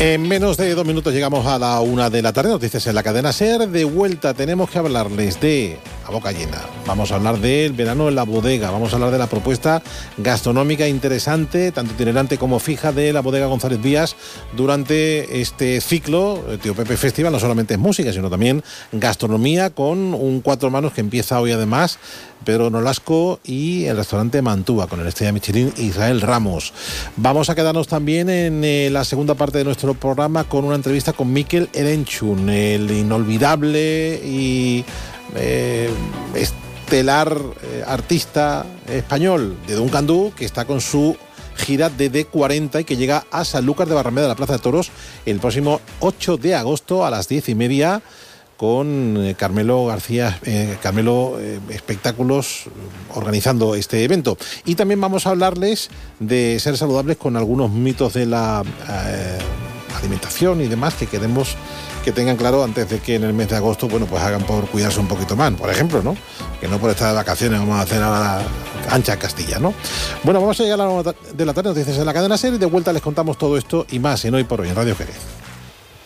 En menos de 2 minutos llegamos a la 1 de la tarde. Noticias en la cadena SER. De vuelta tenemos que hablarles de, a boca llena, vamos a hablar del verano en la bodega, vamos a hablar de la propuesta gastronómica interesante, tanto itinerante como fija, de la bodega González Vías durante este ciclo. El Tío Pepe Festival no solamente es música, sino también gastronomía, con un 4 manos que empieza hoy además Pedro Nolasco y el restaurante Mantua con el estrella Michelin Israel Ramos. Vamos a quedarnos también en la segunda parte de nuestro programa con una entrevista con Mikel Erenchun, el inolvidable y estelar artista español de Duncan Du, que está con su gira de D40 y que llega a Sanlúcar de Barrameda, la Plaza de Toros, el próximo 8 de agosto a las 10:30 con Carmelo García, Carmelo Espectáculos, organizando este evento. Y también vamos a hablarles de ser saludables con algunos mitos de la alimentación y demás que queremos que tengan claro antes de que en el mes de agosto, bueno, pues hagan por cuidarse un poquito más, por ejemplo, ¿no? Que no por estar de vacaciones vamos a hacer a la ancha Castilla, ¿no? Bueno, vamos a llegar a la 1 de la tarde, noticias en la cadena SER, y de vuelta les contamos todo esto y más en Hoy por Hoy en Radio Jerez.